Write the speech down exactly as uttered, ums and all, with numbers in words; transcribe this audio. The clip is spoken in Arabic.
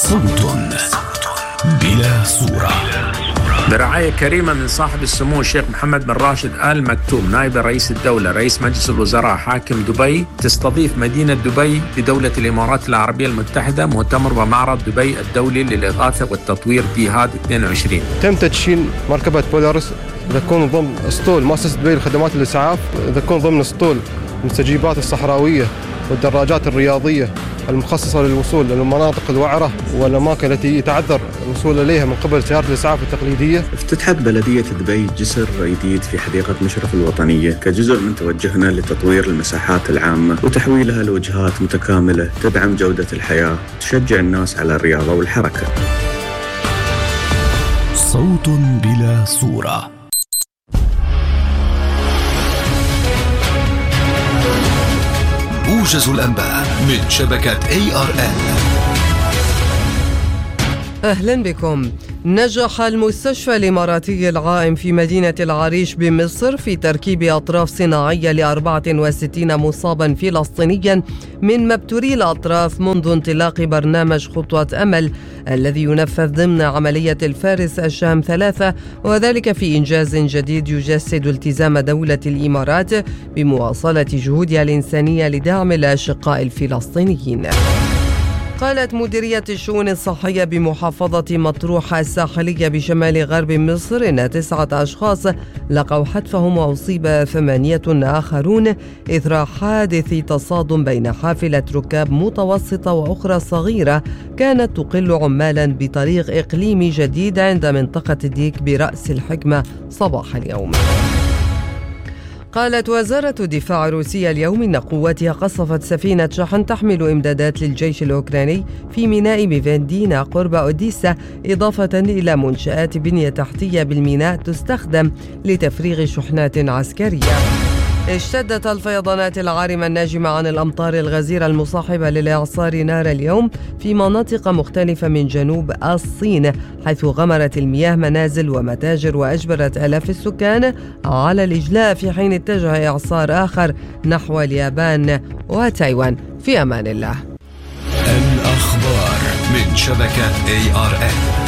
صوت بلا صورة، برعاية كريمة من صاحب السمو الشيخ محمد بن راشد آل مكتوم نائب رئيس الدولة رئيس مجلس الوزراء حاكم دبي، تستضيف مدينة دبي بدولة الإمارات العربية المتحدة مؤتمر ومعرض دبي الدولي للإغاثة والتطوير ديهاد اثنين وعشرين. تم تدشين مركبة بولارس تكون ضمن اسطول مؤسسة دبي لخدمات الإسعاف، تكون ضمن اسطول المستجيبات الصحراوية والدراجات الرياضية المخصصة للوصول للمناطق الوعرة والأماكن التي يتعذر الوصول إليها من قبل سيارة الإسعاف التقليدية. افتتحت بلدية دبي جسر جديد في حديقة مشرف الوطنية كجزء من توجهنا لتطوير المساحات العامة وتحويلها لوجهات متكاملة تدعم جودة الحياة وتشجع الناس على الرياضة والحركة. صوت بلا صورة. موجز الأنباء من شبكة إيه آر إل. أهلا بكم. نجح المستشفى الإماراتي العائم في مدينة العريش بمصر في تركيب أطراف صناعية لأربعة وستين مصابا فلسطينيا من مبتوري الأطراف منذ انطلاق برنامج خطوة أمل الذي ينفذ ضمن عملية الفارس الشام ثلاثة، وذلك في إنجاز جديد يجسد التزام دولة الإمارات بمواصلة جهودها الإنسانية لدعم الأشقاء الفلسطينيين. قالت مديرية الشؤون الصحية بمحافظة مطروح الساحلية بشمال غرب مصر إن تسعة أشخاص لقوا حتفهم وأصيب ثمانية آخرون إثر حادث تصادم بين حافلة ركاب متوسطة وأخرى صغيرة كانت تقل عمالا بطريق إقليمي جديد عند منطقة ديك برأس الحكمة صباح اليوم. قالت وزارة الدفاع الروسية اليوم إن قواتها قصفت سفينة شحن تحمل إمدادات للجيش الأوكراني في ميناء ميفندينا قرب أوديسا، إضافة إلى منشآت بنية تحتية بالميناء تستخدم لتفريغ شحنات عسكرية. اشتدت الفيضانات العارمة الناجمة عن الأمطار الغزيرة المصاحبة للإعصار نار اليوم في مناطق مختلفة من جنوب الصين، حيث غمرت المياه منازل ومتاجر وأجبرت آلاف السكان على الإجلاء، في حين اتجه إعصار آخر نحو اليابان وتايوان. في أمان الله. الأخبار من شبكة إيه آر إل.